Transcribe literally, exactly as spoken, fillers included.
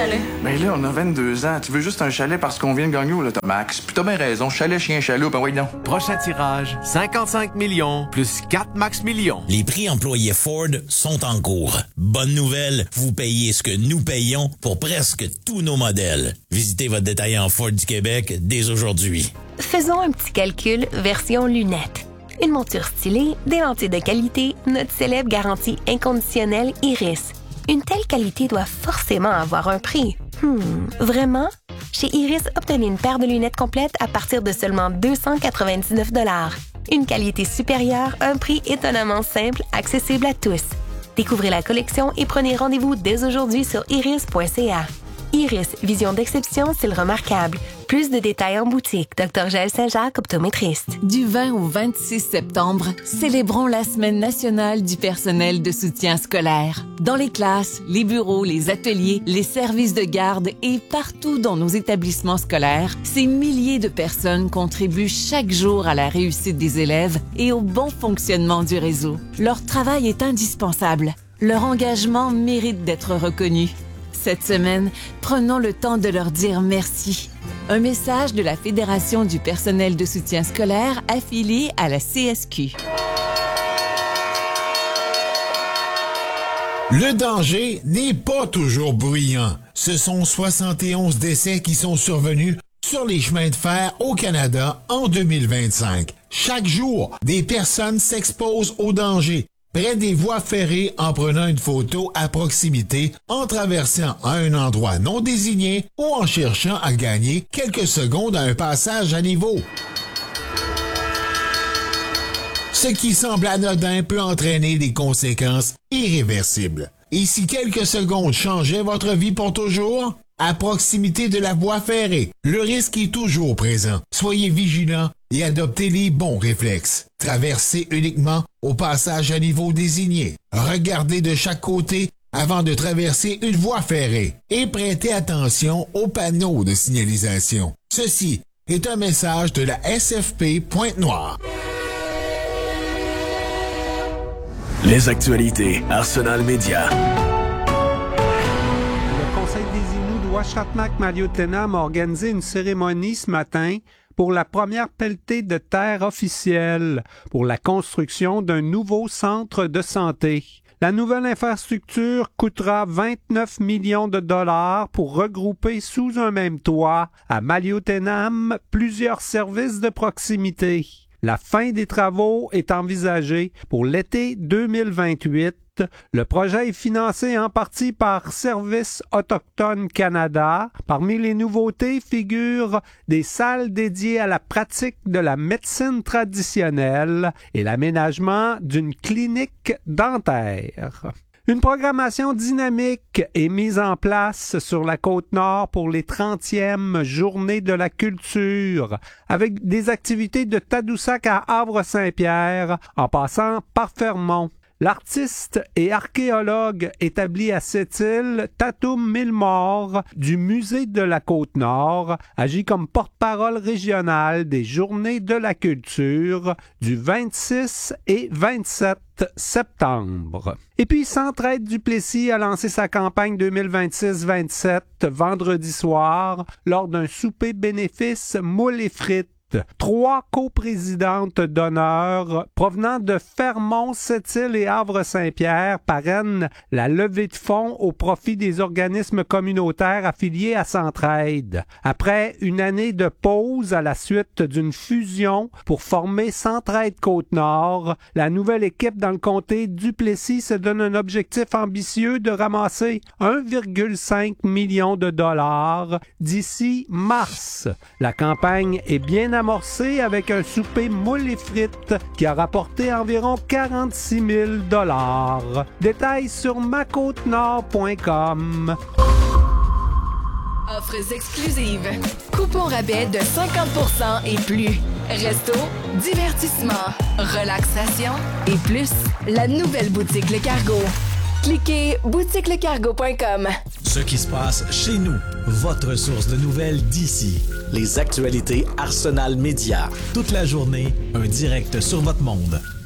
chalet. Ben là, on a vingt-deux ans. Tu veux juste un chalet parce qu'on vient de gagner au Lotomax. Puis t'as bien raison. Chalet, chien, chaloupe, ben oui, non. Prochain tirage, cinquante-cinq millions plus quatre max millions. Les prix employés Ford sont en cours. Bonne nouvelle, vous payez ce que nous payons pour presque tous nos modèles. Visitez votre détaillant Ford du Québec dès aujourd'hui. Faisons un petit calcul version lunettes. Une monture stylée, des lentilles de qualité, notre célèbre garantie inconditionnelle Iris. Une telle qualité doit forcément avoir un prix. Hmm, vraiment? Chez Iris, obtenez une paire de lunettes complètes à partir de seulement deux cent quatre-vingt-dix-neuf dollars. Une qualité supérieure, un prix étonnamment simple, accessible à tous. Découvrez la collection et prenez rendez-vous dès aujourd'hui sur iris point c a. Iris, vision d'exception, style remarquable. Plus de détails en boutique. docteur Jaël Saint-Jacques, optométriste. Du vingt au vingt-six septembre, célébrons la Semaine nationale du personnel de soutien scolaire. Dans les classes, les bureaux, les ateliers, les services de garde et partout dans nos établissements scolaires, ces milliers de personnes contribuent chaque jour à la réussite des élèves et au bon fonctionnement du réseau. Leur travail est indispensable. Leur engagement mérite d'être reconnu. Cette semaine, prenons le temps de leur dire merci. Un message de la Fédération du personnel de soutien scolaire affiliée à la C S Q. Le danger n'est pas toujours bruyant. Ce sont soixante et onze décès qui sont survenus sur les chemins de fer au Canada en deux mille vingt-cinq. Chaque jour, des personnes s'exposent au danger près des voies ferrées en prenant une photo à proximité, en traversant à un endroit non désigné ou en cherchant à gagner quelques secondes à un passage à niveau. Ce qui semble anodin peut entraîner des conséquences irréversibles. Et si quelques secondes changeaient votre vie pour toujours? À proximité de la voie ferrée, le risque est toujours présent. Soyez vigilants et adoptez les bons réflexes. Traversez uniquement au passage à niveau désigné. Regardez de chaque côté avant de traverser une voie ferrée et prêtez attention aux panneaux de signalisation. Ceci est un message de la S F P Pointe-Noire. Les actualités Arsenal Média. Le Conseil des Inuits de Ouachitmak-Maliotenam a organisé une cérémonie ce matin pour la première pelletée de terre officielle pour la construction d'un nouveau centre de santé. La nouvelle infrastructure coûtera vingt-neuf millions de dollars pour regrouper sous un même toit à Maliotenam plusieurs services de proximité. La fin des travaux est envisagée pour l'été deux mille vingt-huit. Le projet est financé en partie par Services autochtones Canada. Parmi les nouveautés figurent des salles dédiées à la pratique de la médecine traditionnelle et l'aménagement d'une clinique dentaire. Une programmation dynamique est mise en place sur la Côte-Nord pour les trentièmes Journées de la culture, avec des activités de Tadoussac à Havre-Saint-Pierre, en passant par Fermont. L'artiste et archéologue établi à Sept-Îles, Tatoum Milmore, du Musée de la Côte-Nord, agit comme porte-parole régionale des Journées de la culture du vingt-six et vingt-sept septembre. Et puis, Centraide Duplessis a lancé sa campagne deux mille vingt-six vingt-sept vendredi soir lors d'un souper bénéfice moules et frites. Trois coprésidentes d'honneur provenant de Fermont, Sept-Îles et Havre-Saint-Pierre parrainent la levée de fonds au profit des organismes communautaires affiliés à Centraide. Après une année de pause à la suite d'une fusion pour former Centraide Côte-Nord, la nouvelle équipe dans le comté Duplessis se donne un objectif ambitieux de ramasser un virgule cinq million de dollars d'ici mars. La campagne est bien amorcé avec un souper moules et frites qui a rapporté environ quarante-six mille dollars. Détails sur ma côte nord point com. Offres exclusives. Coupons rabais de cinquante pour cent et plus. Resto, divertissement, relaxation et plus. La nouvelle boutique Le Cargo. Cliquez boutique le cargo point com. Ce qui se passe chez nous, votre source de nouvelles d'ici. Les actualités Arsenal Média. Toute la journée, un direct sur votre monde.